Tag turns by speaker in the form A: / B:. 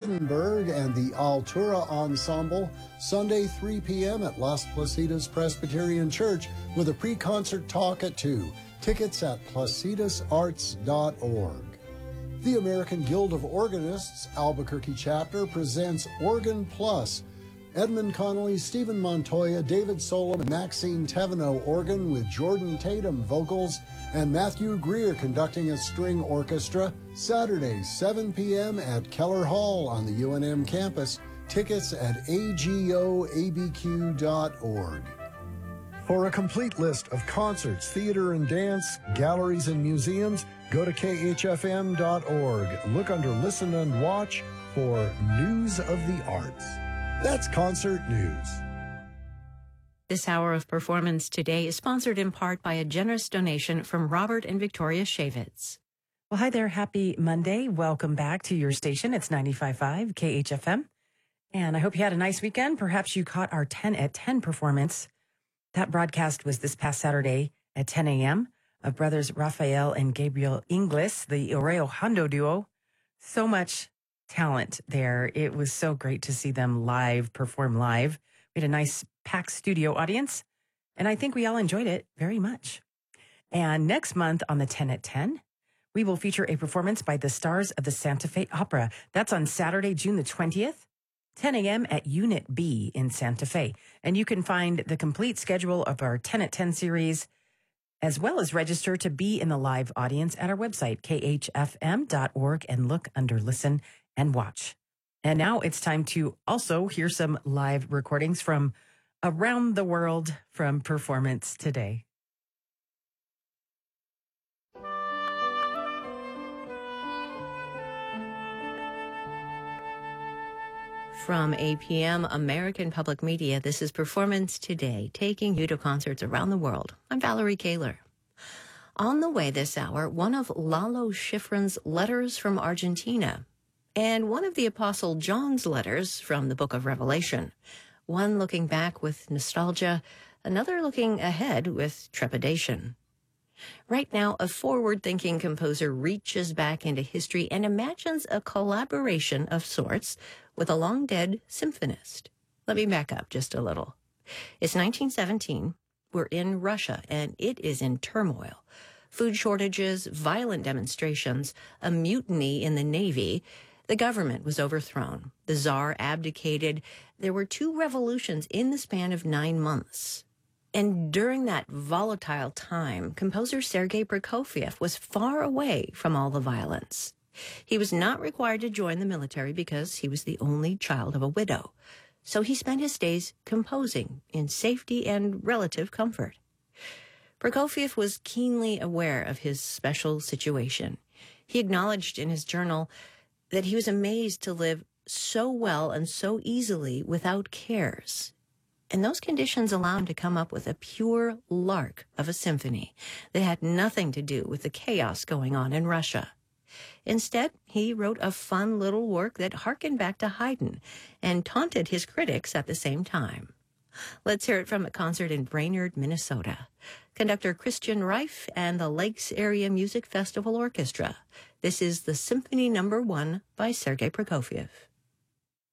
A: Rosenberg and the Altura Ensemble, Sunday 3 p.m. at Las Placidas Presbyterian Church with a pre-concert talk at 2. Tickets at placidasarts.org. The American Guild of Organists Albuquerque chapter presents Organ Plus. Edmund Connolly, Stephen Montoya, David Solom, and Maxine Teveno organ with Jordan Tatum vocals and Matthew Greer conducting a string orchestra. Saturday, 7 p.m. at Keller Hall on the UNM campus. Tickets at agoabq.org. For a complete list of concerts, theater and dance, galleries and museums, go to khfm.org. Look under Listen and Watch for News of the Arts. That's Concert News.
B: This hour of Performance Today is sponsored in part by a generous donation from Robert and Victoria Shavitz.
C: Well, hi there. Happy Monday. Welcome back to your station. It's 95.5 KHFM. And I hope you had a nice weekend. Perhaps you caught our 10 at 10 performance. That broadcast was this past Saturday at 10 a.m. of brothers Rafael and Gabriel Ingles, the Oreo Hondo duo. So much talent there. It was so great to see them perform live. We had a nice packed studio audience, and I think we all enjoyed it very much. And next month on the 10 at 10, we will feature a performance by the Stars of the Santa Fe Opera. That's on Saturday, June the 20th. 10 a.m. at Unit B in Santa Fe. And you can find the complete schedule of our 10 at 10 series, as well as register to be in the live audience at our website, khfm.org, and look under Listen and Watch. And now it's time to also hear some live recordings from around the world from Performance Today.
B: From APM American Public Media, this is Performance Today, taking you to concerts around the world. I'm Valerie Kaler. On the way this hour, one of Lalo Schifrin's letters from Argentina, and one of the Apostle John's letters from the Book of Revelation. One looking back with nostalgia, another looking ahead with trepidation. Right now, a forward-thinking composer reaches back into history and imagines a collaboration of sorts with a long-dead symphonist. Let me back up just a little. It's 1917. We're in Russia, and it is in turmoil. Food shortages, violent demonstrations, a mutiny in the Navy. The government was overthrown. The Tsar abdicated. There were 2 revolutions in the span of 9 months. And during that volatile time, composer Sergei Prokofiev was far away from all the violence. He was not required to join the military because he was the only child of a widow. So he spent his days composing in safety and relative comfort. Prokofiev was keenly aware of his special situation. He acknowledged in his journal that he was amazed to live so well and so easily without cares. And those conditions allowed him to come up with a pure lark of a symphony that had nothing to do with the chaos going on in Russia. Instead, he wrote a fun little work that harkened back to Haydn and taunted his critics at the same time. Let's hear it from a concert in Brainerd, Minnesota. Conductor Christian Reif and the Lakes Area Music Festival Orchestra. This is the Symphony No. 1 by Sergei Prokofiev.